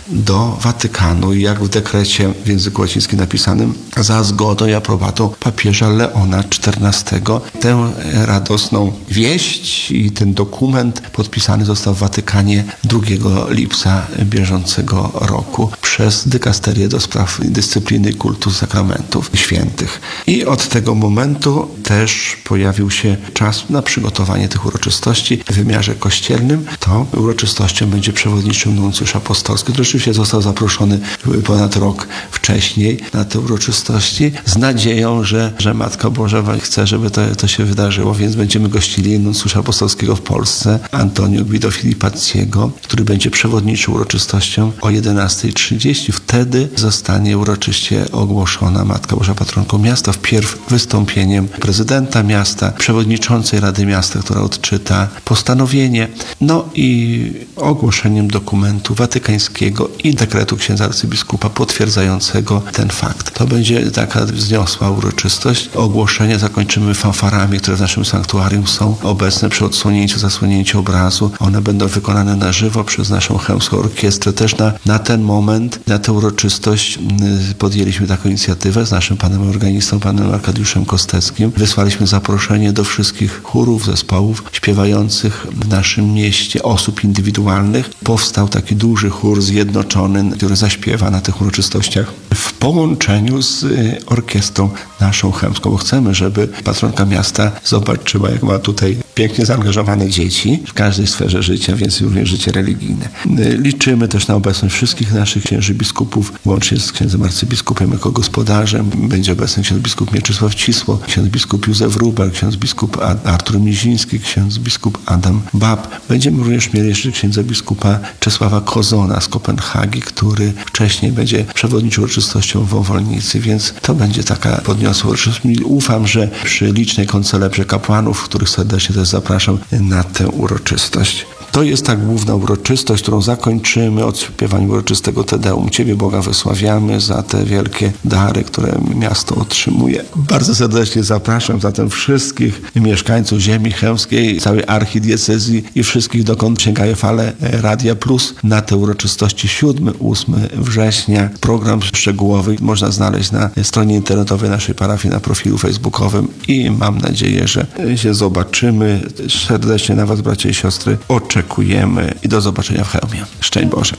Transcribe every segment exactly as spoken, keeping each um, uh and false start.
do Watykanu i jak w dekrecie w języku łacińskim napisanym za zgodą i aprobatą papieża Leona czternastego. Tę radosną wieść i ten dokument podpisany został w Watykanie drugiego lipca bieżącego roku przez dykasterię do spraw dyscypliny i kultu sakramentów świętych. I od tego momentu też pojawił się czas na przygotowanie tych uroczystości w wymiarze kościelnym. To uroczystością będzie przewodniczym nuncjusz apostolski, który rzeczywiście został zaproszony ponad rok wcześniej na te uroczystości z nadzieją, że, że Matka Boża chce, żeby to, to się wydarzyło, więc będziemy gościli nuncjusza apostolskiego w Polsce, Antonio Guido Filipacciego, który będzie przewodniczył uroczystością o jedenastej trzydzieści. Wtedy zostanie uroczyście ogłoszona Matka Boża patronką miasta, wpierw wystąpieniem prezydenta miasta, przewodniczącej Rady Miasta, która odczyta postanowienie, no i ogłoszeniem dokumentu watykańskiego i dekretu księdza arcybiskupa potwierdzającego ten fakt. To będzie taka wzniosła uroczystość. Ogłoszenie zakończymy fanfarami, które w naszym sanktuarium są obecne przy odsłonięciu, zasłonięciu obrazu. One będą wykonane na żywo przez naszą chełmską orkiestrę. Też na, na ten moment, na tę uroczystość podjęliśmy taką inicjatywę z naszym panem organistą, panem Arkadiuszem Kosteckim. Wysłaliśmy zaproszenie do wszystkich chórów, zespołów śpiewających w naszym mieście, osób indywidualnych. Powstał taki duży chór zjednoczony, który zaśpiewa na tych uroczystościach w połączeniu z orkiestrą naszą chełmską, bo chcemy, żeby patronka miasta zobaczyła, jak ma tutaj pięknie zaangażowane dzieci w każdej sferze życia, więc również życie religijne. Liczymy też na obecność wszystkich naszych księży biskupów, łącznie z księdzem arcybiskupem jako gospodarzem. Będzie obecny ksiądz biskup Mieczysław Cisło, ksiądz biskup Józef Wróbel, ksiądz biskup Artur Miziński, ksiądz biskup Adam Bab. Będziemy również mieli jeszcze księdza biskupa Czesława Kozona z Kopenhagi, który wcześniej będzie przewodniczył uroczystością w Owolnicy, więc to będzie taka podniosła uroczystość. Ufam, że przy licznej koncelebrze kapłanów, których serdecznie też zapraszam na tę uroczystość. To jest ta główna uroczystość, którą zakończymy odśpiewaniem uroczystego Te Deum. Ciebie, Boga, wysławiamy za te wielkie dary, które miasto otrzymuje. Bardzo serdecznie zapraszam zatem wszystkich mieszkańców ziemi chełmskiej, całej archidiecezji i wszystkich, dokąd sięgają fale Radia Plus na te uroczystości siódmego do ósmego września. Program szczegółowy można znaleźć na stronie internetowej naszej parafii, na profilu facebookowym i mam nadzieję, że się zobaczymy. Serdecznie na was, bracia i siostry, oczekujemy i do zobaczenia w Chełmie. Szczęść Boże.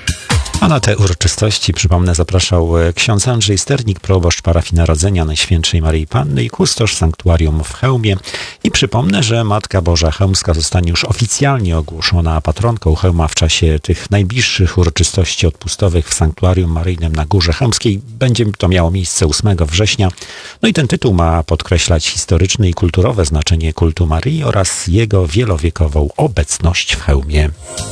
A na te uroczystości, przypomnę, zapraszał ksiądz Andrzej Sternik, proboszcz parafii Narodzenia Najświętszej Maryi Panny i kustosz sanktuarium w Chełmie. I przypomnę, że Matka Boża Chełmska zostanie już oficjalnie ogłoszona patronką Chełma w czasie tych najbliższych uroczystości odpustowych w sanktuarium maryjnym na Górze Chełmskiej. Będzie to miało miejsce ósmego września. No i ten tytuł ma podkreślać historyczne i kulturowe znaczenie kultu Maryi oraz jego wielowiekową obecność w Chełmie.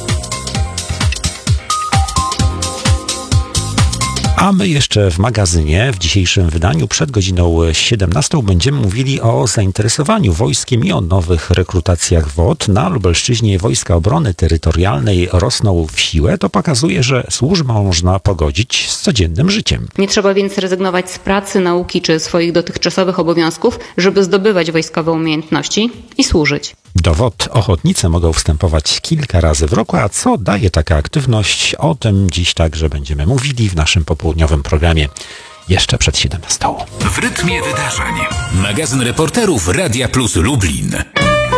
A my jeszcze w magazynie, w dzisiejszym wydaniu przed godziną siedemnastą będziemy mówili o zainteresowaniu wojskiem i o nowych rekrutacjach W O T. Na Lubelszczyźnie Wojska Obrony Terytorialnej rosną w siłę. To pokazuje, że służbę można pogodzić z codziennym życiem. Nie trzeba więc rezygnować z pracy, nauki czy swoich dotychczasowych obowiązków, żeby zdobywać wojskowe umiejętności i służyć. Do W O T ochotnice mogą wstępować kilka razy w roku, a co daje taka aktywność? O tym dziś także będziemy mówili w naszym popołudniowym programie jeszcze przed siedemnastą. W rytmie wydarzeń. Magazyn reporterów Radia Plus Lublin.